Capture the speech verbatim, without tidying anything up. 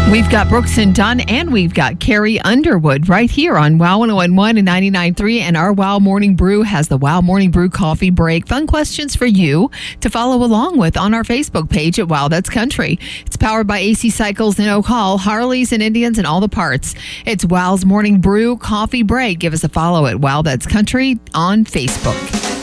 We've got Brooks and Dunn, and we've got Carrie Underwood right here on Wow one oh one point one and ninety-nine point three. And our Wow Morning Brew has the Wow Morning Brew coffee break. Fun questions for you to follow along with on our Facebook page at Wow That's Country. It's powered by A C Cycles in Oak Hall, Harleys and Indians and all the parts. It's Wow's Morning Brew coffee break. Give us a follow at Wow That's Country on Facebook.